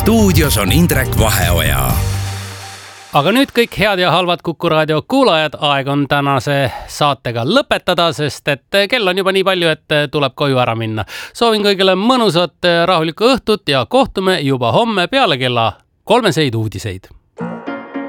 stuudios on Indrek Vaheoja. Aga nüüd kõik head ja halvad Kuku Raadio kuulajad, aeg on tänase saatega lõpetada, sest et kell on juba nii palju, et tuleb koju ära minna. Soovin kõigile mõnusat rahulikku õhtut ja kohtume juba homme peale kella 3 uudiseid.